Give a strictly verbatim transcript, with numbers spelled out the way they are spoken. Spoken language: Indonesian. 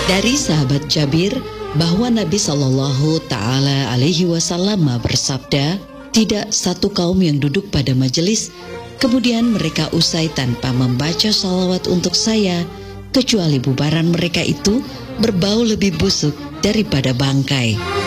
Dari sahabat Jabir bahwa Nabi Shallallahu Ta'ala Alaihi Wasallam bersabda, tidak satu kaum yang duduk pada majelis, kemudian mereka usai tanpa membaca salawat untuk saya, kecuali bubaran mereka itu berbau lebih busuk daripada bangkai.